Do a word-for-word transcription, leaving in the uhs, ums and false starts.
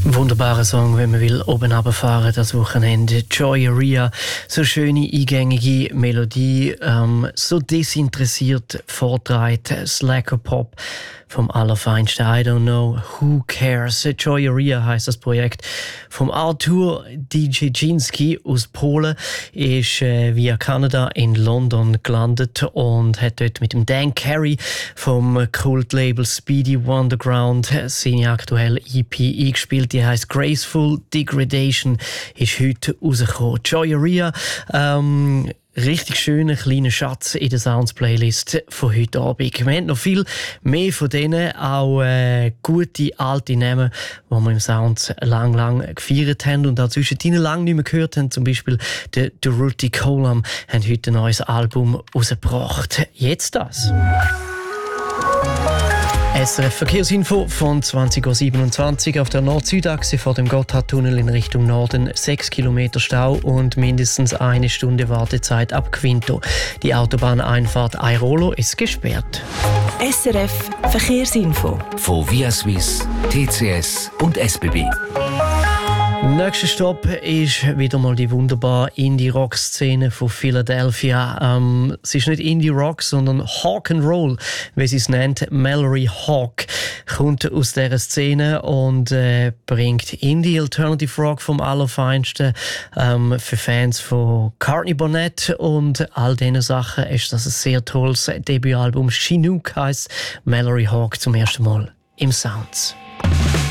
Wunderbarer Song, wenn man will, oben runterfahren das Wochenende. Joy Ria, so schöne, eingängige Melodie, ähm, so desinteressiert vortreibt, Slacker Pop vom Allerfeinsten. I don't know who cares. Joy Ria heisst das Projekt vom Artur Dźwięcki aus Polen. Ist äh, via Kanada in London gelandet und hat dort mit dem Dan Carey vom Kultlabel Speedy Wonderground seine aktuelle E P eingespielt. Die heisst Graceful Degradation, ist heute rausgekommen. Joy Ria, ähm, richtig schöner kleiner Schatz in der Sounds-Playlist von heute Abend. Wir haben noch viel mehr von denen, auch äh, gute alte Namen, die wir im Sounds lang, lang gefeiert haben und auch zwischendrin lang nicht mehr gehört haben. Zum Beispiel der, der Ruti Kolam haben heute ein neues Album rausgebracht. Jetzt das. S R F Verkehrsinfo von zwanzig Uhr siebenundzwanzig auf der Nord-Süd-Achse vor dem Gotthardtunnel in Richtung Norden sechs Kilometer Stau und mindestens eine Stunde Wartezeit ab Quinto. Die Autobahneinfahrt Airolo ist gesperrt. S R F Verkehrsinfo von Via Swiss, T C S und S B B. Nächster Stopp ist wieder mal die wunderbare Indie-Rock-Szene von Philadelphia. Ähm, es ist nicht Indie-Rock, sondern Hawk and Roll, wie sie es nennt. Mallory Hawk kommt aus dieser Szene und äh, bringt Indie-Alternative Rock vom Allerfeinsten. Ähm, für Fans von Courtney Barnett und all diesen Sachen ist das ein sehr tolles Debütalbum. Chinook heisst Mallory Hawk zum ersten Mal im Sounds.